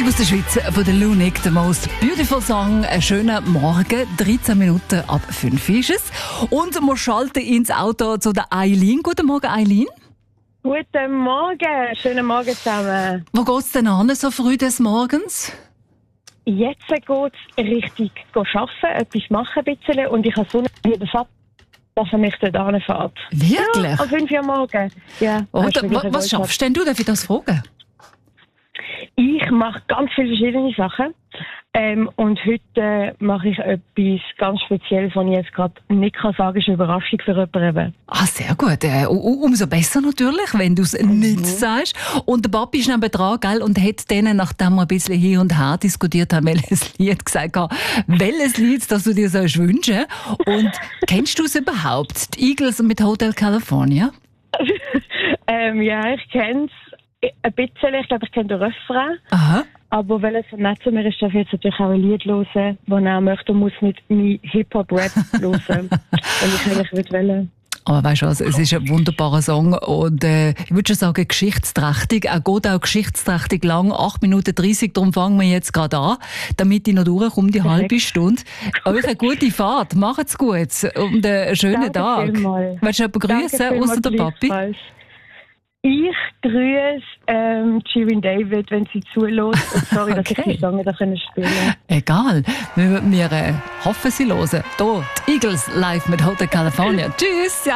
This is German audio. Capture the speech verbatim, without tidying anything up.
Aus der Schweiz von der Lunik, «The Most Beautiful Song». Einen schönen Morgen, dreizehn Minuten ab fünf ist es. Und wir schalten ins Auto zu der Eileen. Guten Morgen, Eileen. Guten Morgen, schönen Morgen zusammen. Wo geht es denn an, so früh des Morgens? Jetzt geht es richtig arbeiten, etwas machen ein bisschen. Und ich habe so einen Vater, dass er mich dort hinfährt. Wirklich? Ja, um fünf Uhr morgens. Ja, Oder, was was schaffst denn du? Darf ich das fragen? Ich mache ganz viele verschiedene Sachen. Ähm, und heute äh, mache ich etwas ganz Spezielles, was ich jetzt gerade nicht kann sagen, ist eine Überraschung für jemanden. Ah, sehr gut. Äh, umso besser natürlich, wenn du es mhm. nicht sagst. Und der Papi ist neben dran, gell, und hat denen, nachdem wir ein bisschen hin und her diskutiert haben, welches Lied gesagt hat, welches Lied, das du dir sollst wünschen. Und kennst du es überhaupt? Die Eagles mit Hotel California? ähm, ja, ich kenne es ein bisschen. Ich glaube, ich kenne den Refrain. Aha. Aber weil es so nett zu mir ist, darf ich jetzt natürlich auch ein Lied hören, das er möchte und muss nicht mein Hip-Hop-Rap hören. Wenn ich eigentlich will. Aber weißt du was, es ist ein wunderbarer Song und äh, ich würde schon sagen geschichtsträchtig. Er geht auch geschichtsträchtig lang, acht Minuten dreißig, darum fangen wir jetzt gerade an, damit ich noch durchkomme, die Perfekt. halbe Stunde. Euch eine gute Fahrt, macht's gut und einen schönen Danke Tag. Vielmals. Willst du jemanden grüßen, außer der Papi? Ich grüße ähm, Shirin David, wenn sie zulässt. Und sorry, okay. dass ich die Song nicht spielen konnte. Egal, wir, wir äh, hoffen, sie hören. Hier, die Eagles live mit Hotel California. Tschüss!